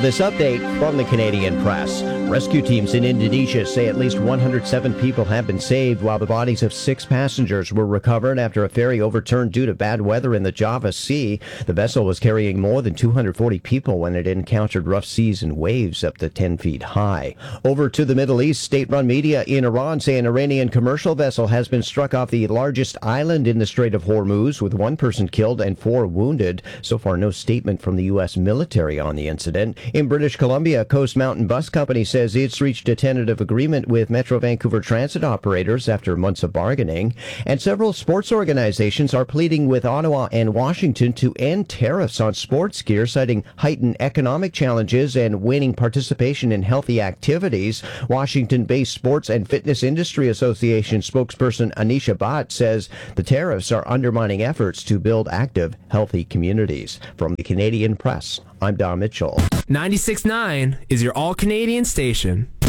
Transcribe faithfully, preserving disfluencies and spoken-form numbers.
this update from the Canadian Press. Rescue teams in Indonesia say at least one hundred seven people have been saved, while the bodies of six passengers were recovered after a ferry overturned due to bad weather in the Java Sea. The vessel was carrying more than two hundred forty people when it encountered rough seas and waves up to ten feet high. Over to the Middle East, state-run media in Iran say an Iranian commercial vessel has been struck off the largest island in the Strait of Hormuz, with one person killed and four wounded. So far, no statement from the U S military on the incident. In British Columbia, Coast Mountain Bus Company says it's reached a tentative agreement with Metro Vancouver Transit operators after months of bargaining. And several sports organizations are pleading with Ottawa and Washington to end tariffs on sports gear, citing heightened economic challenges and waning participation in healthy activities. Washington-based Sports and Fitness Industry Association spokesperson Anisha Bhatt says the tariffs are undermining efforts to build active, healthy communities. From the Canadian Press, I'm Don Mitchell. ninety-six point nine is your all-Canadian station.